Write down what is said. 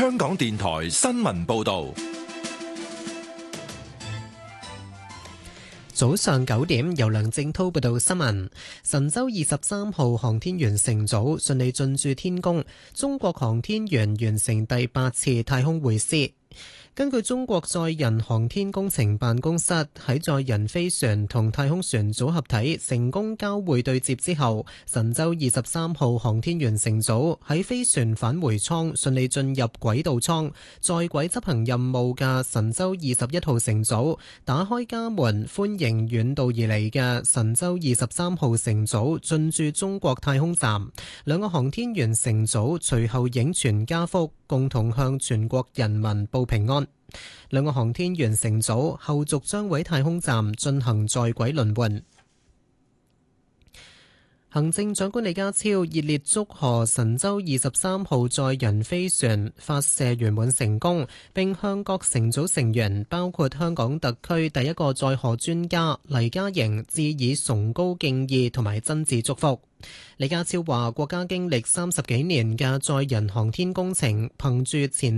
香港電台新聞報道。 早上9點，由梁正滔報道新聞。神舟23號航天員乘組順利進駐天宮，中國航天員完成第8次太空會師。根據中國載人航天工程辦公室喺載人飛船同太空船組合體成功交會對接之後，神舟23號航天員乘組喺飛船返回艙順利進入軌道艙，在軌執行任務嘅神舟21號乘組打開家門，歡迎遠道而嚟嘅神舟23號乘組進駐中國太空站。兩個航天員乘組隨後影全家福，共同向全國人民報平安。兩個航天員乘組後續將會喺太空站進行在軌輪換。行政長官李家超熱烈祝賀神舟23號載人飛船發射圓滿成功，並向各乘組成員，包括香港特區第一個載荷專家黎嘉瑩致以崇高敬意同埋真摯祝福。李家超話：國家經歷30幾年嘅載人航天工程，憑住前